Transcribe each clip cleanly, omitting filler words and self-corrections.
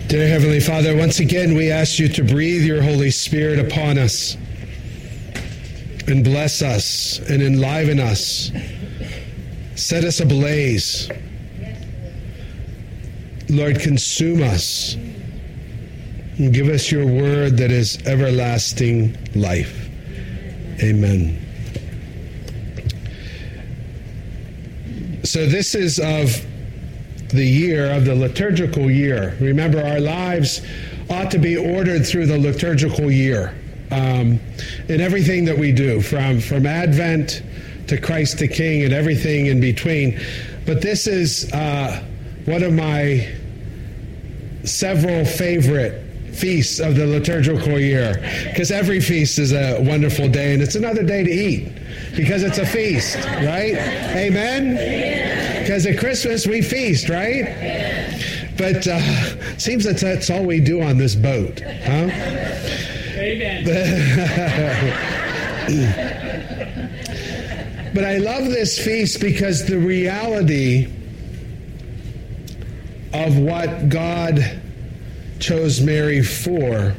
Dear Heavenly Father, once again we ask you to breathe your Holy Spirit upon us and bless us and enliven us. Set us ablaze. Lord, consume us and give us your word that is everlasting life. Amen. So this is of the year, of the liturgical year. Remember, our lives ought to be ordered through the liturgical year in everything that we do, from Advent to Christ the King and everything in between. But this is one of my several favorite feasts of the liturgical year, because every feast is a wonderful day, and it's another day to eat because it's a feast, right? Amen? Because at Christmas we feast, right? But seems that's all we do on this boat, huh? Amen. But I love this feast because the reality of what God chose Mary for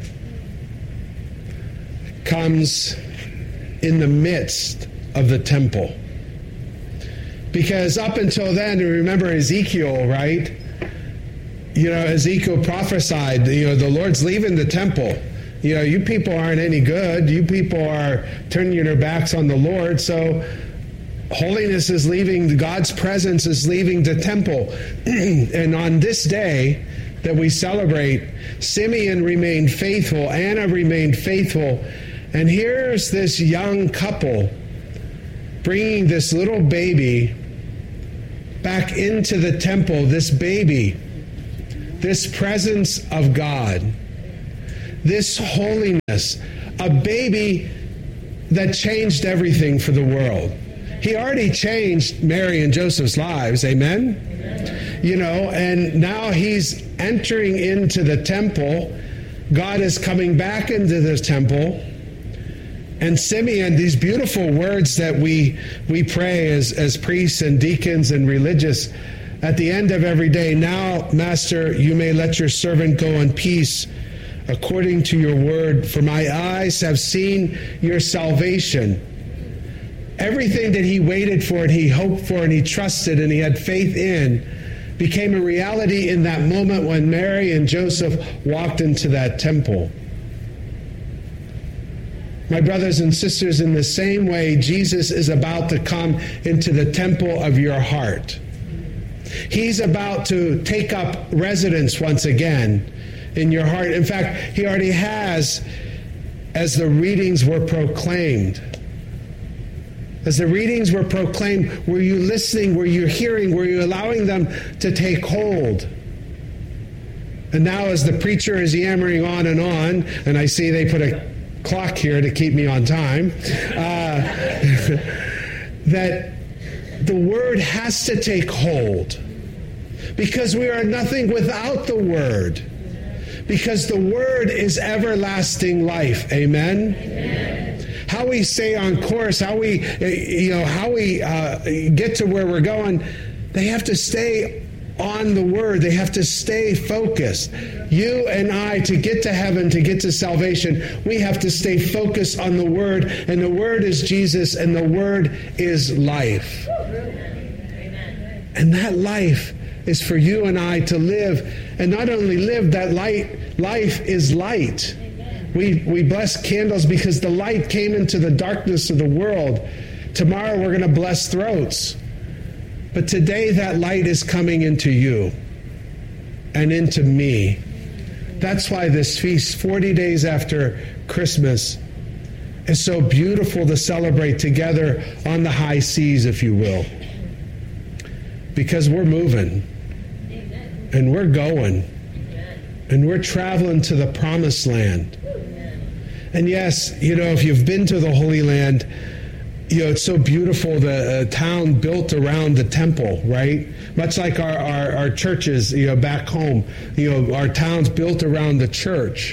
comes in the midst of the temple. Because up until then, remember Ezekiel, right? Ezekiel prophesied, the Lord's leaving the temple. You people aren't any good. You people are turning your backs on the Lord. So holiness is leaving, God's presence is leaving the temple. And on this day that we celebrate, Simeon remained faithful, Anna remained faithful. And here's this young couple bringing this little baby back into the temple, this baby, this presence of God, this holiness, a baby that changed everything for the world. He already changed Mary and Joseph's lives, amen? And now he's entering into the temple. God is coming back into the temple. And Simeon, these beautiful words that we pray as priests and deacons and religious at the end of every day. Now, Master, you may let your servant go in peace according to your word, for my eyes have seen your salvation. Everything that he waited for and he hoped for and he trusted and he had faith in became a reality in that moment when Mary and Joseph walked into that temple. My brothers and sisters, in the same way, Jesus is about to come into the temple of your heart. He's about to take up residence once again in your heart. In fact, he already has, as the readings were proclaimed. As the readings were proclaimed, were you listening? Were you hearing? Were you allowing them to take hold? And now as the preacher is yammering on, and I see they put a clock here to keep me on time, that the word has to take hold, because we are nothing without the word, because the word is everlasting life. Amen? Amen. How we stay on course, how we get to where we're going, they have to stay on the word. They have to stay focused. You and I, to get to heaven, to get to salvation, we have to stay focused on the word. And the word is Jesus, and the word is life. Amen. And that life is for you and I to live. And not only live, that life is light. We bless candles because the light came into the darkness of the world. Tomorrow we're going to bless throats. But today that light is coming into you and into me. That's why this feast, 40 days after Christmas, is so beautiful to celebrate together on the high seas, if you will. Because we're moving. And we're going. And we're traveling to the promised land. And yes, if you've been to the Holy Land, it's so beautiful, the town built around the temple, right? Much like our churches, back home, our towns built around the church.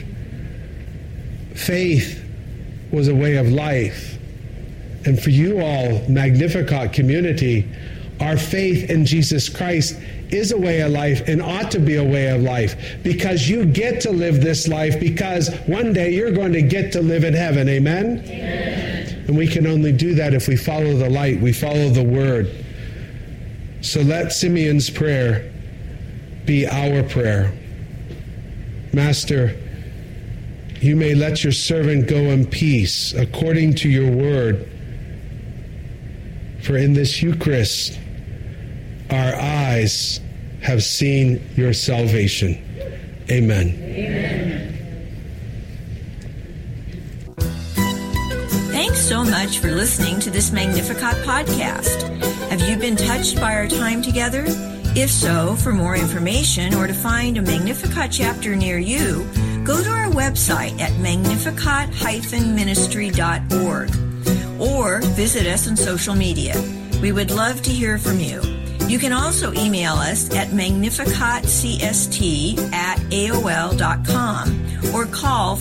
Faith was a way of life. And for you all, Magnificat community, our faith in Jesus Christ is a way of life and ought to be a way of life, because you get to live this life, because one day you're going to get to live in heaven. Amen? Amen. And we can only do that if we follow the light, we follow the word. So let Simeon's prayer be our prayer. Master, you may let your servant go in peace according to your word. For in this Eucharist, our eyes have seen your salvation. Amen. Amen. Thanks so much for listening to this Magnificat podcast. Have you been touched by our time together? If so, for more information or to find a Magnificat chapter near you, go to our website at magnificat-ministry.org or visit us on social media. We would love to hear from you. You can also email us at magnificatcst@aol.com or call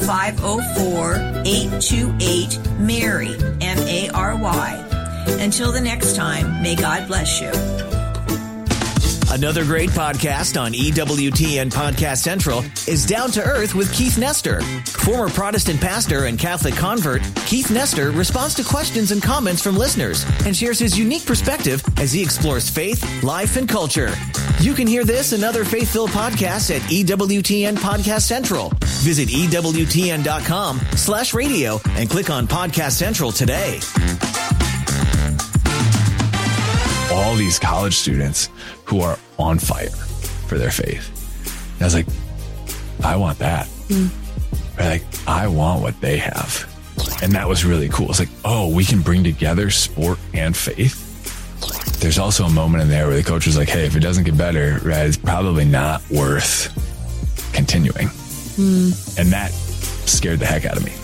504-828-MARY, M-A-R-Y. Until the next time, may God bless you. Another great podcast on EWTN Podcast Central is Down to Earth with Keith Nestor. Former Protestant pastor and Catholic convert, Keith Nestor responds to questions and comments from listeners and shares his unique perspective as he explores faith, life, and culture. You can hear this and other faith-filled podcasts at EWTN Podcast Central. Visit EWTN.com/radio and click on Podcast Central today. All these college students who are on fire for their faith. And I was like, I want that. Like, I want what they have. And that was really cool. It's like, oh, we can bring together sport and faith. There's also a moment in there where the coach was like, hey, if it doesn't get better, right, it's probably not worth continuing. And that scared the heck out of me.